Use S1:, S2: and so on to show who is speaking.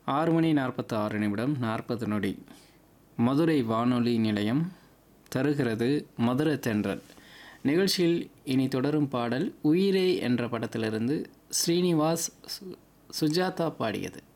S1: 6:46 மதுரை வானொலி நிலையம் தருகிறது மதுர தென்றல் நிகழ்ச்சியில் இனி தொடரும் பாடல் உயிரே என்ற படத்திலிருந்து ஸ்ரீனிவாஸ் சுஜாதா பாடியது.